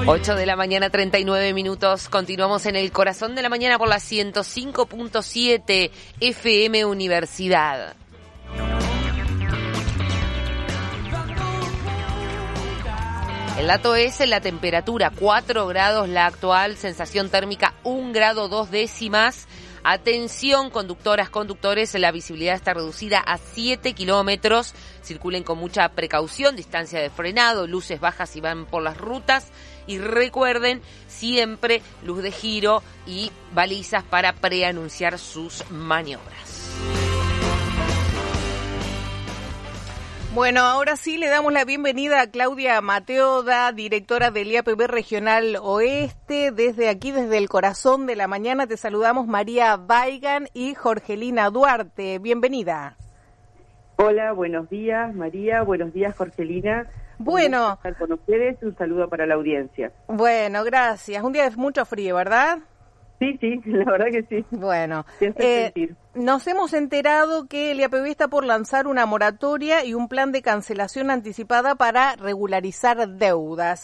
8 de la mañana, 39 minutos. Continuamos en el corazón de la mañana por la 105.7 FM Universidad. El dato es la temperatura, 4 grados la actual, sensación térmica 1 grado 2 décimas. Atención, conductoras, conductores, la visibilidad está reducida a 7 kilómetros. Circulen con mucha precaución, distancia de frenado, luces bajas si van por las rutas. Y recuerden, siempre luz de giro y balizas para preanunciar sus maniobras. Bueno, ahora sí le damos la bienvenida a Claudia Mateoda, directora del IAPB Regional Oeste. Desde aquí, desde el corazón de la mañana, te saludamos María Weigand y Jorgelina Duarte. Bienvenida. Hola, buenos días María, buenos días Jorgelina. Bueno, estar con ustedes, un saludo para la audiencia. Bueno, gracias. Un día de mucho frío, ¿verdad? Sí, la verdad que sí. Bueno, nos hemos enterado que el IAPB está por lanzar una moratoria y un plan de cancelación anticipada para regularizar deudas.